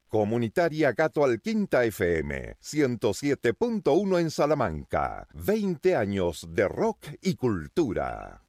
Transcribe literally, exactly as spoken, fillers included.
Comunitaria Gato Alquinta F M, ciento siete punto uno en Salamanca. veinte años de rock y cultura.